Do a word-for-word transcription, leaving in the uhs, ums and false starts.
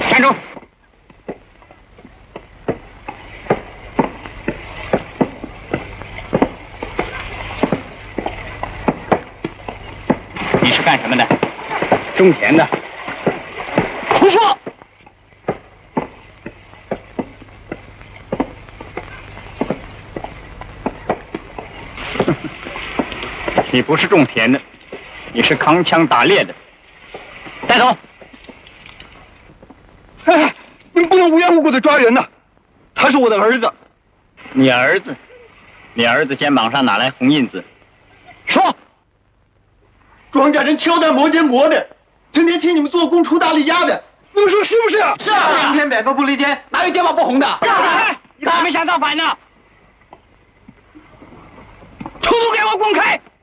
站住！你是干什么的？种田的。胡说！你不是种田的，你是扛枪打猎的。带走！ 哎，你不能无缘无故的抓人呐！他是我的儿子。 你儿子？你儿子肩膀上哪来红印子？说！ 庄稼人挑担磨肩磨的，整天替你们做工出大力压的，你们说是不是啊？ 是啊，晴天百步不离天，哪有肩膀不红的？ 哎，你还没想造反呢！出都给我滚开！